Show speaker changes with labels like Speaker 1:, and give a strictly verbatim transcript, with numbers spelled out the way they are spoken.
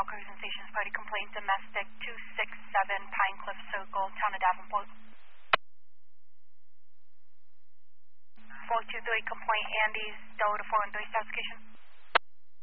Speaker 1: Crews and Stations Party Complaint Domestic two six seven Pine Cliff Circle, Town of Davenport. four two three Complaint Andes, Delta four one three, Status Station.